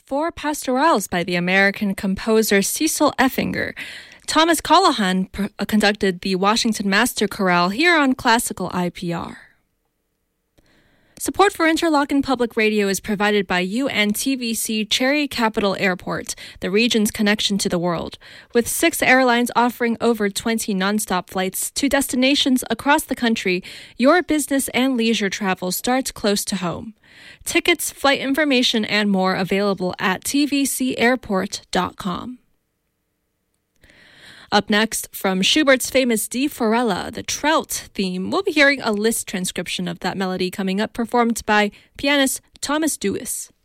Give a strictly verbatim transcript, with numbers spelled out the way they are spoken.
Four Pastorals by the American composer Cecil Effinger. Thomas Callahan pr- conducted the Washington Master Chorale here on Classical I P R. Support for Interlochen Public Radio is provided by U N T V C Cherry Capital Airport, the region's connection to the world. With six airlines offering over twenty nonstop flights to destinations across the country, your business and leisure travel starts close to home. Tickets, flight information, and more available at t v c airport dot com. Up next, from Schubert's famous Die Forelle, the Trout theme, we'll be hearing a Liszt transcription of that melody coming up, performed by pianist Thomas Dewis.